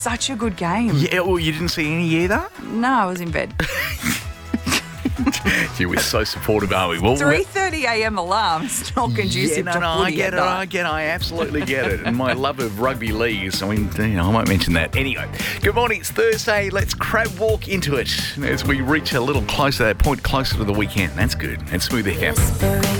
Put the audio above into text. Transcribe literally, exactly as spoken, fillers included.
Such a good game. Yeah, well, you didn't see any either? No, I was in bed. Gee, we're so supportive, aren't we? Well, three thirty a.m. alarm. It's not conducive yeah, no, to no, I footy get at it, night. I get it, I absolutely get it. And my love of rugby league, so I mean, you know, I won't mention that. Anyway, good morning, it's Thursday. Let's crab walk into it as we reach a little closer, that point closer to the weekend. That's good. And Smooth F M.